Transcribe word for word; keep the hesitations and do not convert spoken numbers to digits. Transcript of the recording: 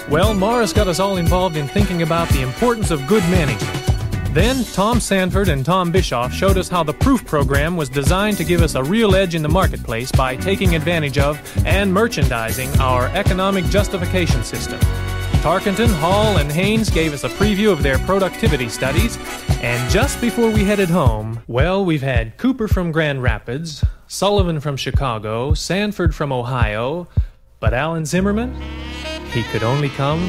Well, Morris got us all involved in thinking about the importance of good management. Then, Tom Sanford and Tom Bischoff showed us how the Proof program was designed to give us a real edge in the marketplace by taking advantage of and merchandising our economic justification system. Tarkenton, Hall, and Haynes gave us a preview of their productivity studies, and just before we headed home, well, we've had Cooper from Grand Rapids, Sullivan from Chicago, Sanford from Ohio, but Alan Zimmerman, he could only come